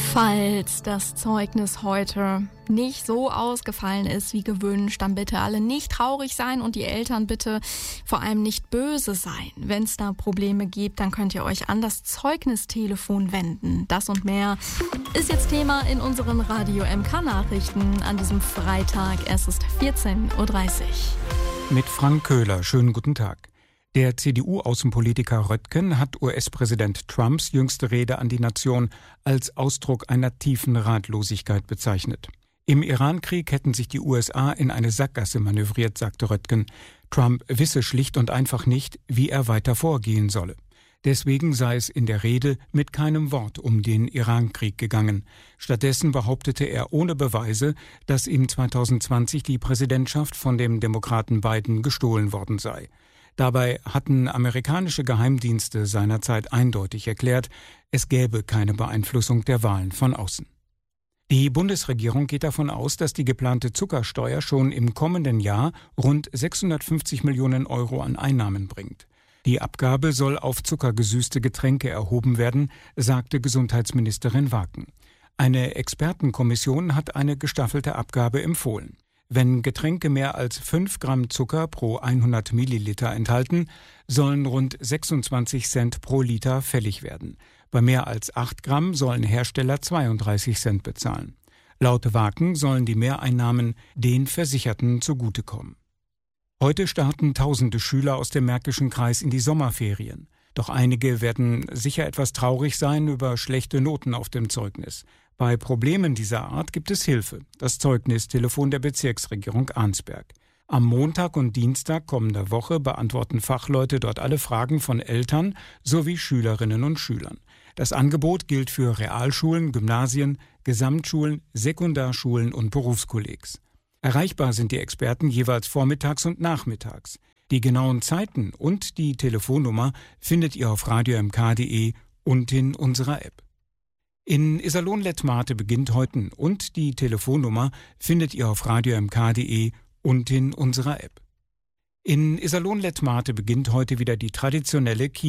Falls das Zeugnis heute nicht so ausgefallen ist wie gewünscht, dann bitte alle nicht traurig sein und die Eltern bitte vor allem nicht böse sein. Wenn es da Probleme gibt, dann könnt ihr euch an das Zeugnistelefon wenden. Das und mehr ist jetzt Thema in unseren Radio MK Nachrichten an diesem Freitag. Es ist 14:30 Uhr. Mit Frank Köhler. Schönen guten Tag. Der CDU-Außenpolitiker Röttgen hat US-Präsident Trumps jüngste Rede an die Nation als Ausdruck einer tiefen Ratlosigkeit bezeichnet. Im Irankrieg hätten sich die USA in eine Sackgasse manövriert, sagte Röttgen. Trump wisse schlicht und einfach nicht, wie er weiter vorgehen solle. Deswegen sei es in der Rede mit keinem Wort um den Irankrieg gegangen. Stattdessen behauptete er ohne Beweise, dass ihm 2020 die Präsidentschaft von dem Demokraten Biden gestohlen worden sei. Dabei hatten amerikanische Geheimdienste seinerzeit eindeutig erklärt, es gäbe keine Beeinflussung der Wahlen von außen. Die Bundesregierung geht davon aus, dass die geplante Zuckersteuer schon im kommenden Jahr rund 650 Millionen Euro an Einnahmen bringt. Die Abgabe soll auf zuckergesüßte Getränke erhoben werden, sagte Gesundheitsministerin Waken. Eine Expertenkommission hat eine gestaffelte Abgabe empfohlen. Wenn Getränke mehr als 5 Gramm Zucker pro 100 Milliliter enthalten, sollen rund 26 Cent pro Liter fällig werden. Bei mehr als 8 Gramm sollen Hersteller 32 Cent bezahlen. Laut Waken sollen die Mehreinnahmen den Versicherten zugutekommen. Heute starten tausende Schüler aus dem Märkischen Kreis in die Sommerferien. Doch einige werden sicher etwas traurig sein über schlechte Noten auf dem Zeugnis. Bei Problemen dieser Art gibt es Hilfe, das Zeugnistelefon der Bezirksregierung Arnsberg. Am Montag und Dienstag kommender Woche beantworten Fachleute dort alle Fragen von Eltern sowie Schülerinnen und Schülern. Das Angebot gilt für Realschulen, Gymnasien, Gesamtschulen, Sekundarschulen und Berufskollegs. Erreichbar sind die Experten jeweils vormittags und nachmittags. Die genauen Zeiten und die Telefonnummer findet ihr auf radiomk.de und in unserer App. In Iserlohn-Lettmate beginnt heute und die Telefonnummer findet ihr auf radiomk.de und in unserer App. In Iserlohn-Lettmate beginnt heute wieder die traditionelle